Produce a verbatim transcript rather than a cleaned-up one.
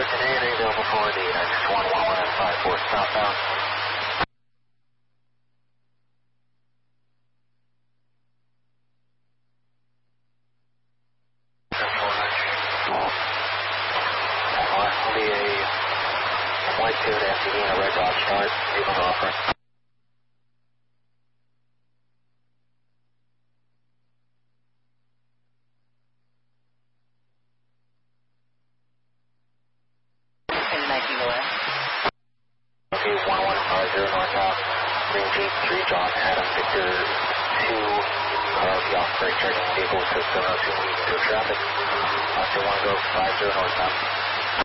today, are you available for the nine six one one one five four southbound? Will be a white tune M P D and a red dot start, able to offer. Okay, one one five zero northbound, Green Jeep three John Adam Victor two, car the off brake charging vehicle system, uh, two to traffic. Uh, two one go five zero northbound.